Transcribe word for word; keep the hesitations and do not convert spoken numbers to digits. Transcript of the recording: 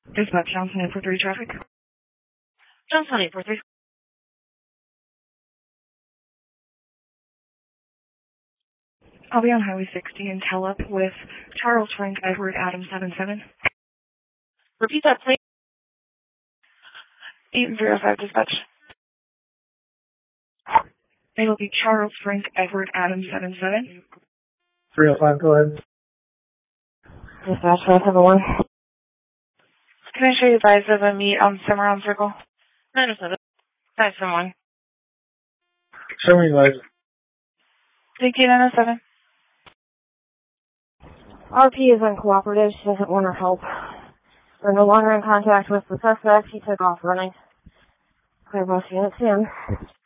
Dispatch, Johnson eight four three traffic. Johnson eight four three. I'll be on Highway sixty in Telep with Charles Frank Edward Adam seven seven. Repeat that, please. eight zero five dispatch. It'll be Charles Frank Edward Adam seven seven. three oh five, go ahead. Dispatch five seven one. Can I show you guys of a meet on Cimarron Circle? nine oh seven. five seven one. Show me, guys. Thank you, nine oh seven. R P is uncooperative. She doesn't want our help. We're no longer in contact with the suspect. He took off running. Clear bus unit ten.